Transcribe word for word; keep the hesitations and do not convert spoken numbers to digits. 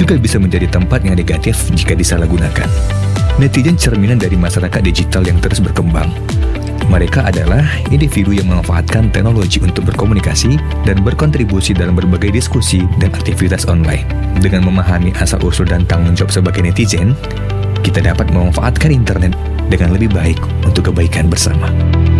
juga bisa menjadi tempat yang negatif jika disalahgunakan. Netizen cerminan dari masyarakat digital yang terus berkembang. Mereka adalah individu yang memanfaatkan teknologi untuk berkomunikasi dan berkontribusi dalam berbagai diskusi dan aktivitas online. Dengan memahami asal-usul dan tanggung jawab sebagai netizen, kita dapat memanfaatkan internet dengan lebih baik untuk kebaikan bersama.